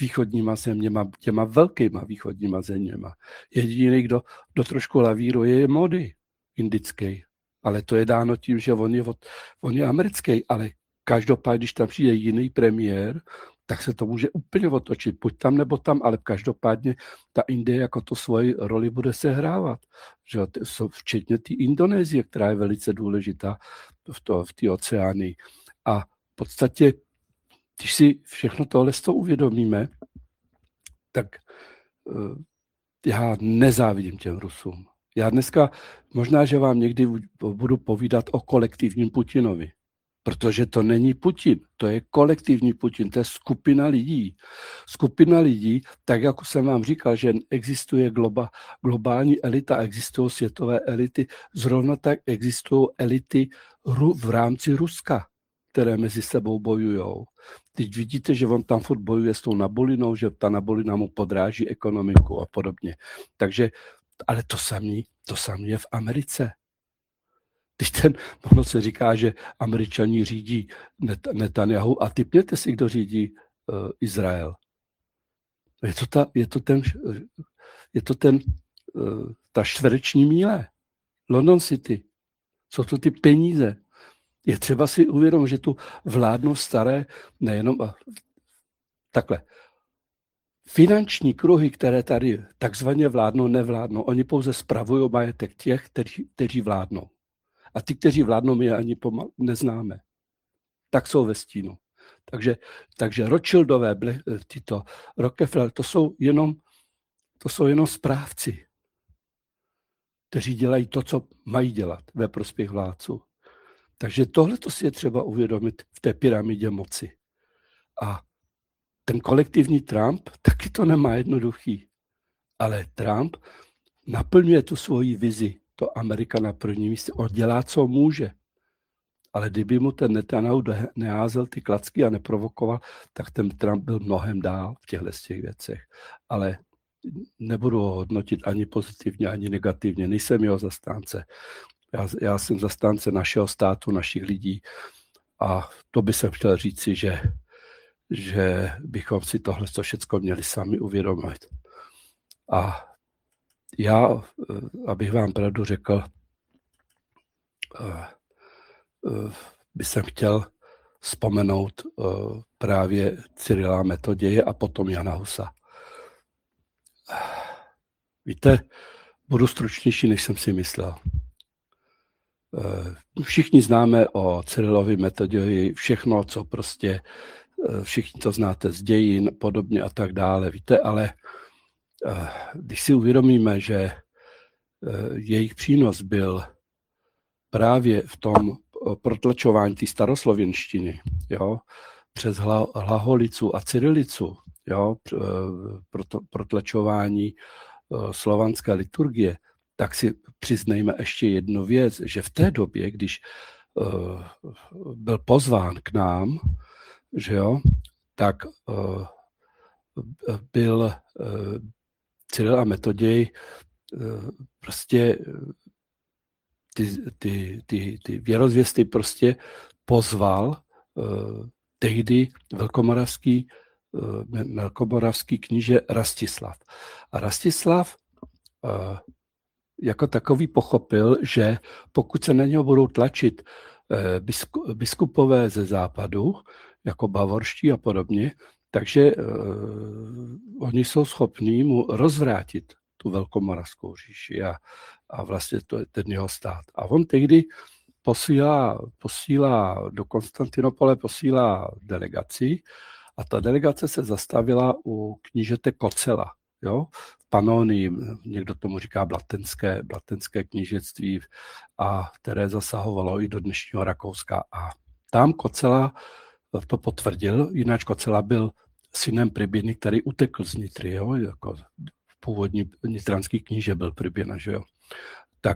východníma zeměma, těma velkýma východníma zeměma. Jediný, kdo trošku lavíruje, je Modi indický. Ale to je dáno tím, že on je americký, ale každopádně, když tam přijde jiný premiér, tak se to může úplně otočit. Buď tam nebo tam, ale každopádně ta Indie jako to svoji roli bude sehrávat. Že? Včetně té Indonésie, která je velice důležitá v té oceánii. A v podstatě, když si všechno tohle uvědomíme, tak já nezávidím těm Rusům. Já dneska, možná, že vám někdy budu povídat o kolektivním Putinovi, protože to není Putin, to je kolektivní Putin, to je skupina lidí. Skupina lidí, tak jako jsem vám říkal, že existuje globální elita, existují světové elity, zrovna tak existují elity v rámci Ruska, které mezi sebou bojujou. Teď vidíte, že on tam furt bojuje s tou Nabolinou, že ta Nabolina mu podráží ekonomiku a podobně. Takže, ale to samé je v Americe. Ono se říká, že Američani řídí Netanyahu a tipněte si, kdo řídí Izrael. Je to ta čtvereční míle. London City. Jsou to ty peníze. Je třeba si uvědomit, že tu vládnou staré, nejenom takhle. Finanční kruhy, které tady takzvaně vládnou, nevládnou. Oni pouze spravují majetek těch, kteří vládnou. A ty, kteří vládnou, my je ani neznáme. Tak jsou ve stínu. Takže Rothschildové, tyto Rockefeller, to jsou jenom správci, kteří dělají to, co mají dělat ve prospěch vládců. Takže tohle to si je třeba uvědomit v té pyramidě moci. A ten kolektivní Trump taky to nemá jednoduchý. Ale Trump naplňuje tu svoji vizi. To Amerika na prvním místě. On dělá, co může. Ale kdyby mu ten Netanyahu neházel ty klacky a neprovokoval, tak ten Trump byl mnohem dál v těchto věcech. Ale nebudu ho hodnotit ani pozitivně, ani negativně. Nejsem jeho zastánce. Já jsem zastánce našeho státu, našich lidí. A to by jsem chtěl říci, že bychom si tohle všechno měli sami uvědomit. A já, abych vám pravdu řekl, bych jsem chtěl vzpomenout právě Cyrila Metoděje a potom Jana Husa. Víte, budu stručnější, než jsem si myslel. Všichni známe o Cyrilovi Metoději všechno, co prostě, všichni to znáte z dějin, podobně a tak dále, víte, ale když si uvědomíme, že jejich přínos byl právě v tom protlačování té staroslověnštiny, jo, přes hlaholicu a cyrilicu, jo, protlačování slovanské liturgie, tak si přiznejme ještě jednu věc, že v té době, když byl pozván k nám, že jo, tak byl Cyril a Metoděj prostě ty věrozvěsty prostě pozval tehdy velkomoravský kníže Rastislav. A Rastislav jako takový pochopil, že pokud se na něho budou tlačit biskupové ze západu, jako bavorští a podobně, takže oni jsou schopní mu rozvrátit tu velkomoravskou říši a vlastně to je ten jeho stát. A on tehdy posílá do Konstantinopole delegaci a ta delegace se zastavila u knížete Kocela, jo, v Panonii, někdo tomu říká blatenské knížectví, a které zasahovalo i do dnešního Rakouska. A tam Kocela to potvrdil, jinak Kocela byl synem Pribiny, který utekl z Nitry, jo, jako původní nitranský kníže byl Pribina, že jo. Tak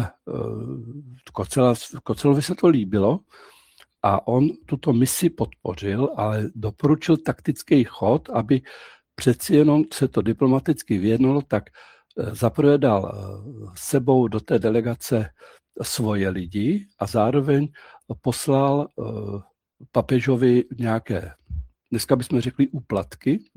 Kocelovi se to líbilo a on tuto misi podpořil, ale doporučil taktický chod, aby přeci jenom se to diplomaticky vyjednalo, tak zaprvé dal sebou do té delegace svoje lidi a zároveň poslal papežovi nějaké, dneska bychom řekli úplatky,